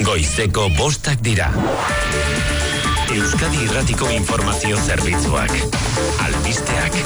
Goizeko 5 dira. Euskadi Irratiko informazio zerbitzuak. Albisteak.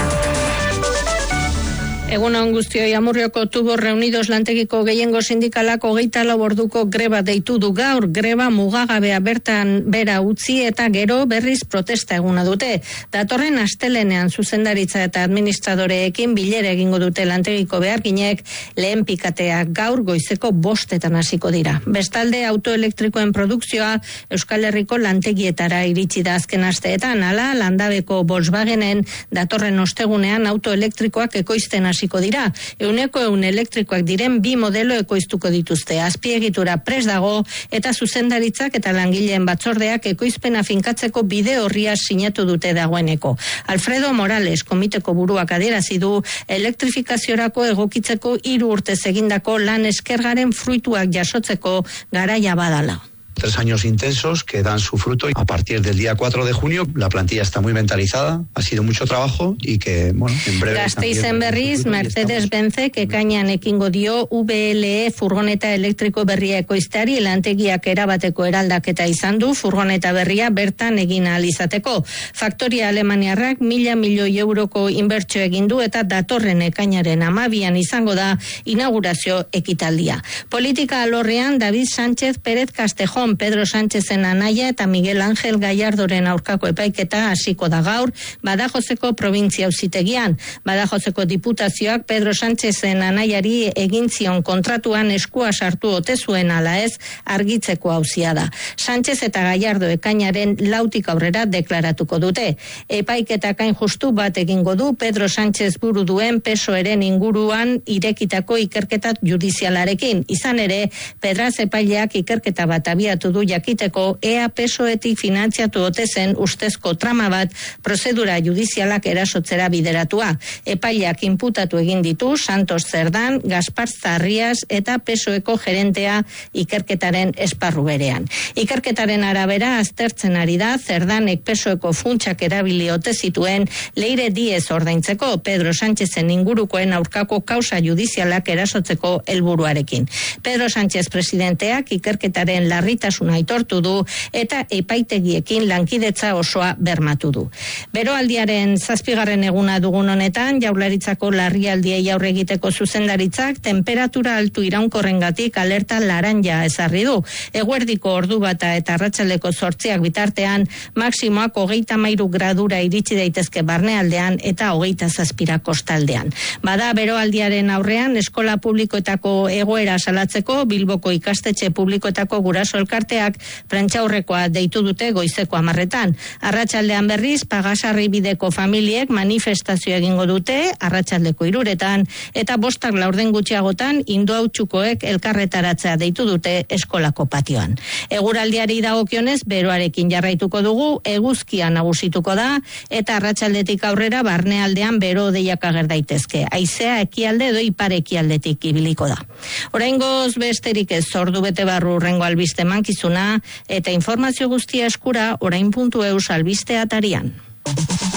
Egun on guztioi, Amurrioko Tubos Reunidos lantegiko gehiengo sindikalak 24 orduko greba deitu du gaur. Greba mugagabea bertan bera utzi eta gero berriz protesta eguna dute. Datorren astelenean zuzendaritza eta administradoreekin bilera egingo dute lantegiko beharginek, lehen pikatea gaur goizeko 5 hasiko dira. Bestalde, autoelektrikoen produkzioa Euskal Herriko lantegietara iritsi da azken asteetan. Hala, Landabeko Volkswagenen datorren ostegunean autoelektrikoak ekoizten hasiko dira. 100% elektrikoak diren 2 modelo ekoiztuko dituzte. Azpiegitura prest dago eta zuzendaritzak eta langileen batzordeak ekoizpena finkatzeko bide orria sinatu dute dagoeneko. Alfredo Morales, komiteko buruak adierazi du, elektrifikaziorako egokitzeko 3 urtez egindako lan eskergaren fruituak jasotzeko garaia badala. 3 años intensos que dan su fruto. A partir del día 4 de junio la plantilla está muy mentalizada, ha sido mucho trabajo y que, bueno, en breve... Gasteizen berriz, Mercedes-Benzek ekainean ekingo dio VLE furgoneta elektriko berria ekoizteari lantegiak erabateko eraldaketa izan du furgoneta berria bertan egin ahal izateko. Faktoria alemaniarrak 1.000 milioi euroko inbertsio egin du eta datorren ekainaren 12an izango da inaugurazio ekitaldia. Politika alorrean David Sánchez Pérez Castejón, Pedro Sánchezen anaia eta Miguel Ángel Gallardoren aurkako epaiketa hasiko da gaur Badajozeko probintzia auzitegian. Badajozeko diputazioak Pedro Sánchezen anaiari egin zion kontratuan eskua sartu ote zuen ala ez argitzeko auzia da. Sánchez eta Gallardo ekainaren 4tik aurrera deklaratuko dute. Epaiketak hain justu bat egingo du Pedro Sánchez buru duen PSOEren inguruan irekitako ikerketa judizialarekin. Izan ere, Pedraz epaileak ikerketa bat abiatu du jakiteko ea PSOEtik finantziatu ote zen ustezko trama bat prozedura judizialak erasotzera bideratua. Epaileak inputatu egin ditu Santos Zerdan, Gaspar Zarrias eta PSOEko gerentea ikerketaren esparru berean. Ikerketaren arabera aztertzen ari da Zerdanek PSOEko funtsak erabili ote zituen Leire Diez ordaintzeko Pedro Sánchezen ingurukoen aurkako kausa judizialak erasotzeko helburuarekin. Pedro Sánchez presidenteak ikerketaren larritasuna aitortu du eta epaitegiekin lankidetza osoa bermatu du. Beroaldiaren 7. eguna dugun honetan, Jaurlaritzako larrialdiei aurre egiteko zuzendaritzak temperatura altu iraunkorrengatik alerta laranja ezarri du. Eguerdiko ordu bata eta arratsaldeko 8ak bitartean maksimoak 33 gradura iritsi daitezke barnealdean eta 27 kostaldean. Bada beroaldiaren aurrean eskola publikoetako egoera salatzeko Bilboko ikastetxe publikoetako guraso elkarteak prentsaurrekoa deitu dute goizeko 10etan. Arratsaldean berriz Pagasarri bideko familiek manifestazio egingo dute arratsaldeko 3etan eta 5 laurden gutxiagotan indoautxukoek elkarretaratzea deitu dute eskolako patioan. Eguraldiari dagokionez beroarekin jarraituko dugu, eguzkia nagusituko da eta arratsaldetik aurrera barnealdean bero hodeiak ager daitezke. Haizea ekialde edo ipar ekialdetik ibiliko da. Oraingoz besterik ez, ordu bete barru hurrengo albiste mankizuna eta informazio guztia eskura orain.eus albiste atarian.